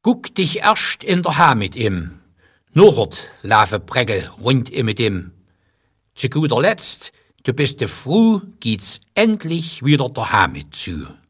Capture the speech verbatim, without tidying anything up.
Guck dich erst in der Ha mit ihm, nachhort laufe Prägel rund mit ihm. Zu guter Letzt, du bist de froh, geht's endlich wieder der Ha mit zu.